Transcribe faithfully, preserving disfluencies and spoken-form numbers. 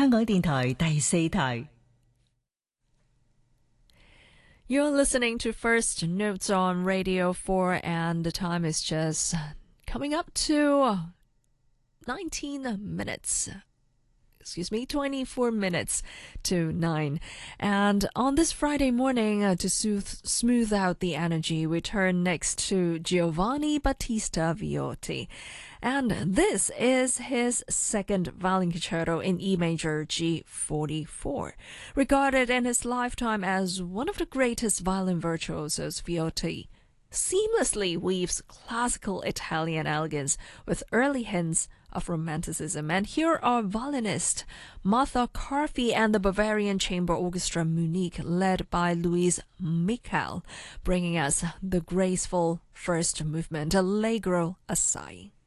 香港電台第四台。 You're listening to First Notes on Radio four, and the time is just coming up to nineteen minutes. Excuse me, twenty-four minutes to nine. And on this Friday morning, uh, to soothe, smooth out the energy, we turn next to Giovanni Battista Viotti. And this is his second violin concerto in E major G forty-four. Regarded in his lifetime as one of the greatest violin virtuosos, Viotti seamlessly weaves classical Italian elegance with early hints of romanticism. And here are violinist Martha Carfi and the Bavarian Chamber Orchestra Munich, led by Louise Michel, bringing us the graceful first movement, Allegro Assai.